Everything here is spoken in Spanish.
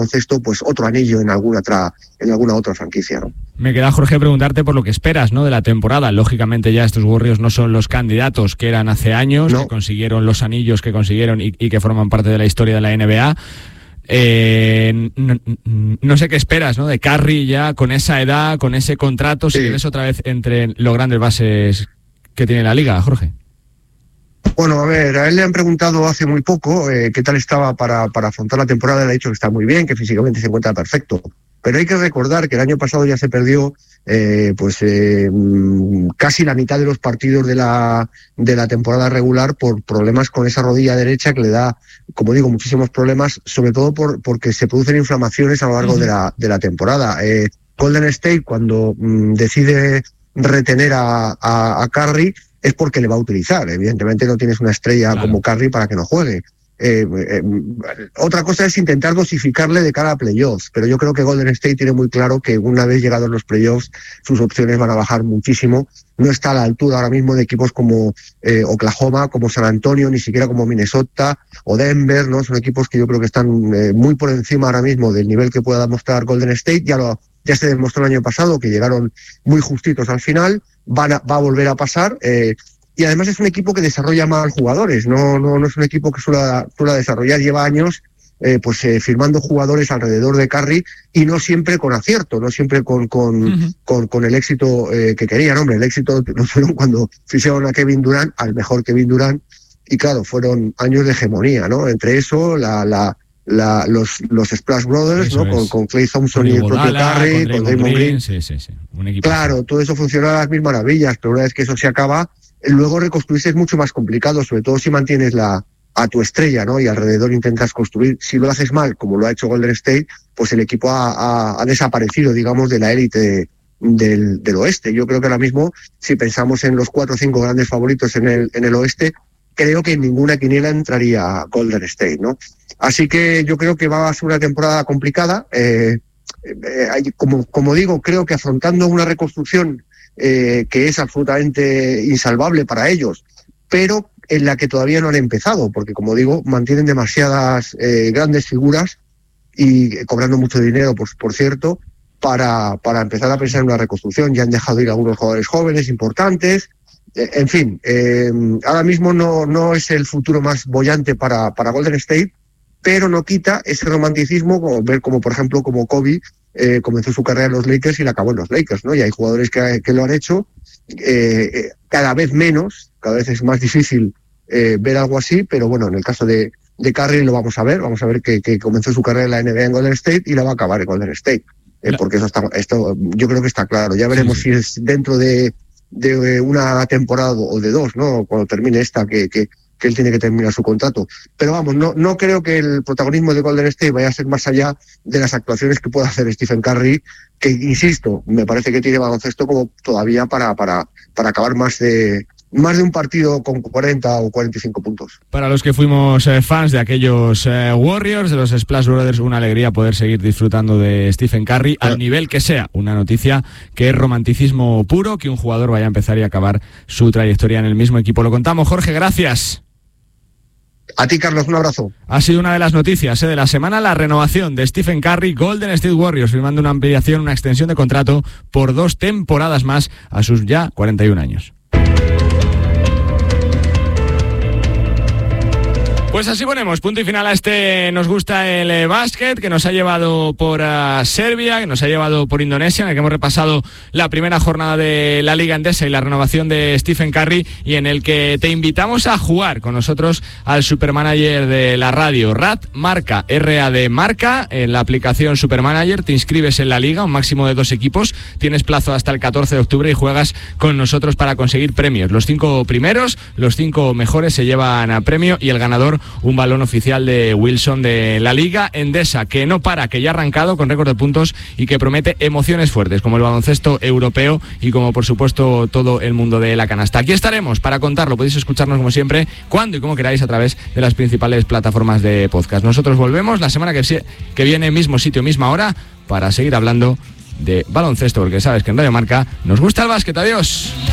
baloncesto, pues otro anillo en alguna otra franquicia, ¿no? Me queda, Jorge, preguntarte por lo que esperas, ¿no?, de la temporada. Lógicamente ya estos Warriors no son los candidatos que eran hace años, no, que consiguieron los anillos que consiguieron y que forman parte de la historia de la NBA. No sé qué esperas, ¿no?, de Curry ya con esa edad, con ese contrato, si ves otra vez entre los grandes bases que tiene la liga, Jorge. Bueno, a ver, a él le han preguntado hace muy poco qué tal estaba para afrontar la temporada. Le ha dicho que está muy bien, que físicamente se encuentra perfecto. Pero hay que recordar que el año pasado ya se perdió casi la mitad de los partidos de la temporada regular por problemas con esa rodilla derecha que le da, como digo, muchísimos problemas, sobre todo porque se producen inflamaciones a lo largo de la temporada. Golden State, cuando decide retener a Curry, es porque le va a utilizar. Evidentemente no tienes una estrella como Curry para que no juegue. Otra cosa es intentar dosificarle de cara a playoffs, pero yo creo que Golden State tiene muy claro que una vez llegados los playoffs sus opciones van a bajar muchísimo. No está a la altura ahora mismo de equipos como Oklahoma, como San Antonio, ni siquiera como Minnesota o Denver, ¿no? Son equipos que yo creo que están muy por encima ahora mismo del nivel que pueda mostrar Golden State. Ya se demostró el año pasado que llegaron muy justitos al final, va a volver a pasar. Y además es un equipo que desarrolla mal jugadores, no es un equipo que suele desarrollar, lleva años firmando jugadores alrededor de Curry y no siempre con acierto, no siempre con el éxito que querían. Hombre, el éxito lo fueron cuando ficharon a Kevin Durant, al mejor Kevin Durant, y claro, fueron años de hegemonía, ¿no? Entre eso, los Splash Brothers, ¿no? Con Klay Thompson y el propio Curry, con Draymond Green. Sí. Un equipo claro, así. Todo eso funciona a las mil maravillas, pero una vez que eso se acaba, luego reconstruirse es mucho más complicado, sobre todo si mantienes a tu estrella, ¿no? Y alrededor intentas construir. Si lo haces mal, como lo ha hecho Golden State, pues el equipo ha desaparecido, digamos, de la élite del oeste. Yo creo que ahora mismo, si pensamos en los 4 o 5 grandes favoritos en el oeste, creo que en ninguna quiniela entraría Golden State, ¿no? Así que yo creo que va a ser una temporada complicada. Como digo, creo que afrontando una reconstrucción que es absolutamente insalvable para ellos, pero en la que todavía no han empezado, porque como digo, mantienen demasiadas grandes figuras y cobrando mucho dinero, por cierto, para empezar a pensar en una reconstrucción. Ya han dejado ir algunos jugadores jóvenes importantes. En fin, ahora mismo no es el futuro más boyante para Golden State, pero no quita ese romanticismo, ver como por ejemplo como Kobe comenzó su carrera en los Lakers y la acabó en los Lakers, ¿no? Y hay jugadores que lo han hecho, cada vez menos, cada vez es más difícil ver algo así, pero bueno, en el caso de Curry lo vamos a ver que comenzó su carrera en la NBA en Golden State y la va a acabar en Golden State, porque esto yo creo que está claro. Ya veremos si es dentro de una temporada o de 2, ¿no? Cuando termine esta, que él tiene que terminar su contrato. Pero vamos, no creo que el protagonismo de Golden State vaya a ser más allá de las actuaciones que pueda hacer Stephen Curry, que insisto, me parece que tiene baloncesto como todavía para acabar más de un partido con 40 o 45 puntos. Para los que fuimos fans de aquellos Warriors, de los Splash Brothers, una alegría poder seguir disfrutando de Stephen Curry, al nivel que sea. Una noticia que es romanticismo puro, que un jugador vaya a empezar y acabar su trayectoria en el mismo equipo. Lo contamos, Jorge, gracias. A ti, Carlos, un abrazo. Ha sido una de las noticias de la semana, la renovación de Stephen Curry, Golden State Warriors, firmando una ampliación, una extensión de contrato por 2 temporadas más a sus ya 41 años. Pues así ponemos punto y final a este Nos Gusta el Básquet, que nos ha llevado por Serbia, que nos ha llevado por Indonesia, en el que hemos repasado la primera jornada de la Liga Endesa y la renovación de Stephen Curry, y en el que te invitamos a jugar con nosotros al Supermanager de la radio, RAD Marca, RAD Marca, en la aplicación Supermanager. Te inscribes en la Liga, un máximo de 2 equipos, tienes plazo hasta el 14 de octubre y juegas con nosotros para conseguir premios. Los 5 primeros, los 5 mejores se llevan a premio, y el ganador un balón oficial de Wilson de la Liga Endesa, que no para, que ya ha arrancado con récord de puntos y que promete emociones fuertes, como el baloncesto europeo y como por supuesto todo el mundo de la canasta. Aquí estaremos para contarlo, podéis escucharnos como siempre, cuando y como queráis, a través de las principales plataformas de podcast. Nosotros volvemos la semana que viene, mismo sitio, misma hora, para seguir hablando de baloncesto, porque sabes que en Radio Marca nos gusta el básquet. Adiós.